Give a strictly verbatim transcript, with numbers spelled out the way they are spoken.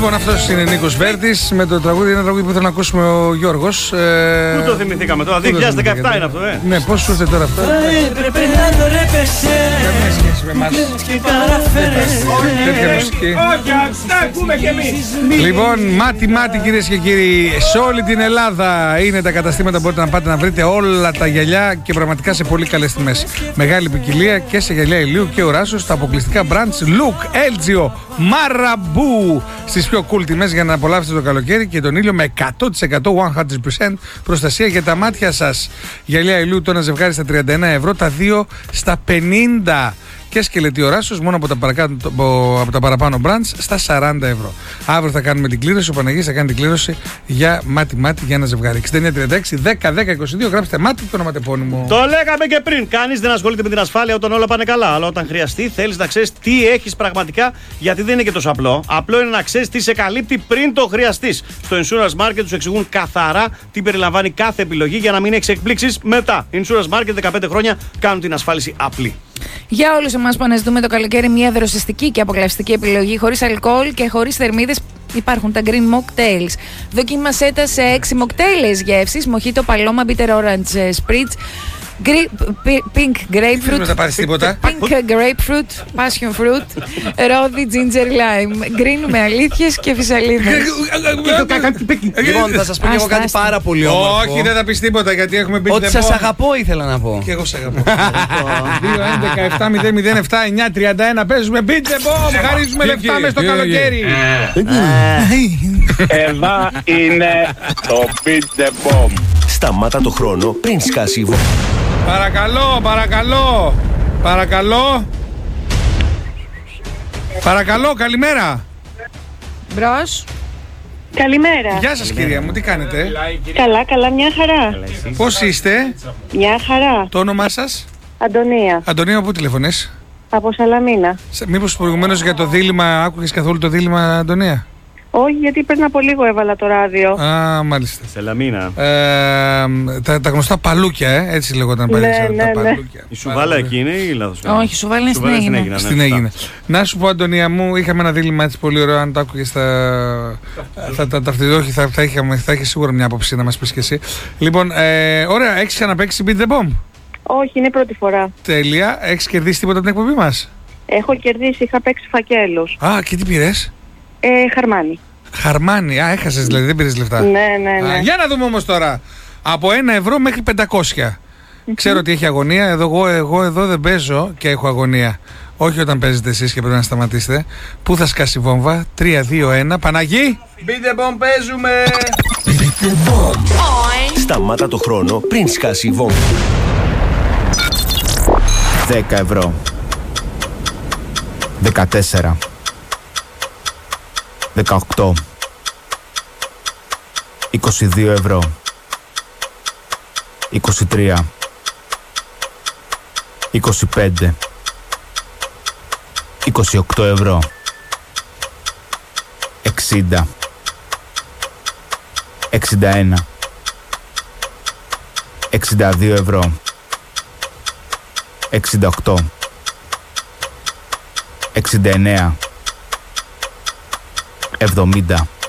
Λοιπόν, αυτός είναι Νίκος Βέρτης με το τραγούδι, ένα τραγούδι που θέλω να ακούσουμε ο Γιώργος. Ε... Πού το θυμηθήκαμε τώρα, δύο χιλιάδες δεκαεπτά είναι αυτό, ε. Ναι, πώς σου ήρθε τώρα αυτό. Έπρεπε να το ρέπεσαι. Καμία σχέση με εμάς. Και καταφέρεσαι. Τέτοια μουσική. Όχι, αυτά ακούμε κι εμείς. Λοιπόν, μάτι μάτι κυρίες και κύριοι, σε όλη την Ελλάδα είναι τα καταστήματα που μπορείτε να πάτε να βρείτε όλα τα γυαλιά και πραγματικά σε πολύ καλές τιμές. Μεγάλη ποικιλία και σε γυαλιά ηλίου και οράσους, τα αποκλειστικά brands Look, Elgio, Marabou στις πιο cool τιμές για να απολαύσετε το καλοκαίρι και τον ήλιο με εκατό τοις εκατό εκατό τοις εκατό προστασία για τα μάτια σας. Γυαλιά ηλίου το ένα ζευγάρι στα τριάντα ένα ευρώ, τα δύο στα πενήντα. Και σκελετή οράσος μόνο από τα, παρακάτω, από τα παραπάνω brands στα σαράντα ευρώ. Αύριο θα κάνουμε την κλήρωση. Ο Παναγής θα κάνει την κλήρωση για μάτι-μάτι για ένα ζευγάρι. εξήντα εννιά τριάντα έξι δέκα δέκα είκοσι δύο. Γράψτε μάτι και ονοματεπώνυμο. Το λέγαμε και πριν. Κανείς δεν ασχολείται με την ασφάλεια όταν όλα πάνε καλά. Αλλά όταν χρειαστεί, θέλεις να ξέρεις τι έχεις πραγματικά, γιατί δεν είναι και τόσο απλό. Απλό είναι να ξέρεις τι σε καλύπτει πριν το χρειαστείς. Στο Insurance Market τους εξηγούν καθαρά τι περιλαμβάνει κάθε επιλογή για να μην έχεις εκπλήξεις μετά. Insurance Market δεκαπέντε χρόνια κάνουν την ασφάλιση απλή. Για όλους εμάς που αναζητούμε το καλοκαίρι μια δροσιστική και αποκλειστική επιλογή χωρίς αλκοόλ και χωρίς θερμίδες, υπάρχουν τα Green Mocktails. Δοκίμασέ τα σε έξι mocktails γεύσεις, μοχίτο, παλώμα, bitter orange, spritz, pink grapefruit, δεν θα πάρεις τίποτα. pink grapefruit, passion fruit, ρόδι, ginger lime, green με αλήθειες και φυσαλίδες. Λοιπόν, θα σας πω και εγώ κάτι πάρα πολύ όμορφο. Όχι, δεν θα πεις τίποτα γιατί έχουμε μπει. Ότι σας αγαπώ ήθελα να πω. Και εγώ σε αγαπώ. δύο έντεκα επτά μηδέν μηδέν επτά εννιά τριάντα ένα παίζουμε Beat the Bomb. Χαρίζουμε λεφτά μες στο καλοκαίρι. Εδώ είναι το Beat the Bomb. Σταμάτα το χρόνο πριν σκάσει η βόμβα. Παρακαλώ, παρακαλώ. Παρακαλώ. Παρακαλώ, καλημέρα. Μπρος. Καλημέρα. Γεια σας κυρία μου, τι κάνετε? Καλά, καλά, μια χαρά. Πώς είστε? Μια χαρά. Το όνομά σας? Αντωνία. Αντωνία, πού τηλεφωνείς? Από Σαλαμίνα. Μήπως προηγουμένως για το δίλημμα άκουγες καθόλου το δίλημμα, Αντωνία? Όχι, γιατί πριν από λίγο έβαλα το ράδιο. Α, μάλιστα. Σαλαμίνα. Ε, τα, τα γνωστά παλούκια, ε, έτσι λέγονταν παλιά. Ναι, ναι, τα ναι. παλούκια. Η Σουβάλα εκεί είναι ή λάθος? Όχι, η Σουβάλα είναι στην Αίγινα. Στην Αίγινα. Να σου πω, Αντωνία μου, είχαμε ένα δίλημμα έτσι πολύ ωραίο. Αν το άκουγες θα. θα τα ταυτιδόχει, θα, θα, είχαμε, θα είχε σίγουρα μια άποψη να μας πεις και εσύ. Λοιπόν, ε, ωραία, έχεις ξαναπαίξει Beat the Bomb? Όχι, είναι πρώτη φορά. Τέλεια. Έχεις κερδίσει τίποτα από την εκπομπή μας? Έχω κερδίσει, είχα παίξει φακέλους. Α, και τι πήρες? Ε, Χαρμάνι. Χαρμάνι, α, έχασες δηλαδή, δεν πήρες λεφτά. Ναι, ναι, ναι. Α, για να δούμε όμως τώρα. Από ένα ευρώ μέχρι πεντακόσια. Mm-hmm. Ξέρω ότι έχει αγωνία. Εδώ, εγώ, εγώ εδώ δεν παίζω και έχω αγωνία. Όχι όταν παίζετε εσείς και πρέπει να σταματήσετε. Πού θα σκάσει η βόμβα? τρία, δύο, ένα. Παναγί! Beat the Bomb παίζουμε! Beat the Bomb. Σταμάτα το χρόνο πριν σκάσει η βόμβα. δέκα ευρώ. δεκατέσσερα. δεκαοκτώ. είκοσι δύο ευρώ. είκοσι τρία. είκοσι πέντε. είκοσι οκτώ ευρώ. εξήντα. εξήντα ένα. εξήντα δύο ευρώ. εξήντα οκτώ. εξήντα εννέα. εβδομήντα.